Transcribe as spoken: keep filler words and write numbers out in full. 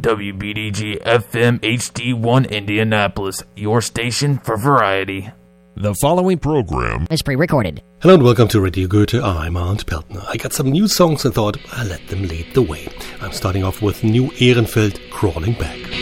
W B D G F M H D one Indianapolis, your station for variety. The following program is pre-recorded. Hello and welcome to Radio Goethe. I'm Arndt Peltner. I got some new songs and thought I'll let them lead the way. I'm starting off with New Ehrenfeld, Crawling Back.